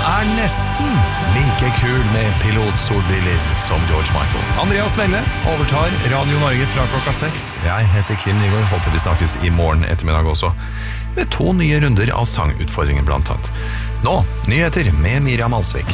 nesten like kul med pilotsolbriller som George Michael. Andreas Velle overtar Radio Norge fra klokka 6. Jeg heter Kim Nygaard, håper vi snakkes i morgen ettermiddag også, med 2 nye runder av sangutfordringen blant annet. Nå, nyheter med Miriam Alsvik.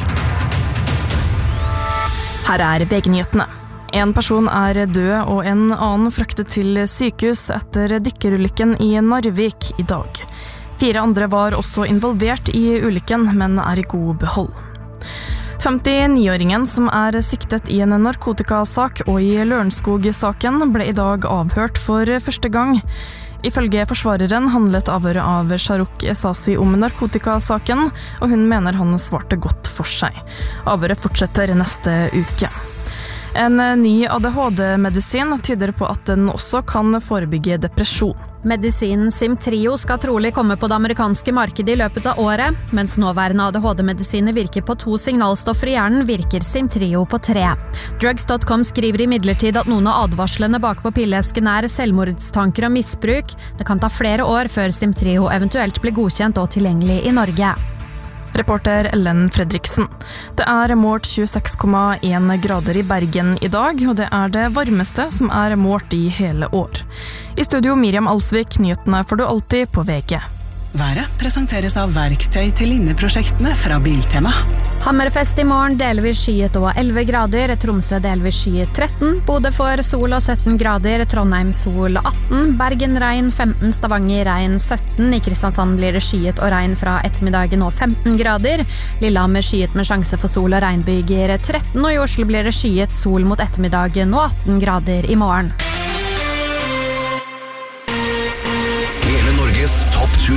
Her VG-nyhetene. En person død og en annen fraktet til sykehus etter dykkerulykken i Narvik i dag. 4 andre var også involvert i ulykken, men i god behold. 59-åringen som siktet i en narkotikasak og i Lørenskog-saken ble i dag avhørt for første gang. Ifølge forsvareren handlet avhøret av Shahrukh Esasi om narkotikasaken, og hun mener han svarte godt for seg. Avhøret fortsetter neste uke. En ny ADHD-medisin tyder på at den også kan forebygge depresjon. Medisinen Simtrio skal trolig komme på det amerikanske markedet i løpet av året. Mens nåværende ADHD-medisiner virker på 2 signalstoffer i hjernen, virker Simtrio på 3. Drugs.com skriver imidlertid at noen av advarslene bak på pilleesken selvmordstanker og misbruk. Det kan ta flere år før Simtrio eventuelt blir godkjent og tilgjengelig i Norge. Reporter Ellen Fredriksen. Det målt 26,1 grader i Bergen i dag, og det det varmeste som målt i hele år. I studio Miriam Alsvik, nyhetene får du alltid på VG. Været presenteres av verktøy til linneprosjektene fra Biltema. Hammerfest i morgen delvis skyet og 11 grader, Tromsø delvis skyet 13, Bodø får sol og 17 grader, Trondheim sol 18, Bergen regn 15, Stavanger regn 17, i Kristiansand blir det skyet og regn fra ettermiddagen og 15 grader, Lillehammer skyet med sjanse for sol og regnbyger 13, og i Oslo blir det skyet sol mot ettermiddagen og 18 grader i morgen.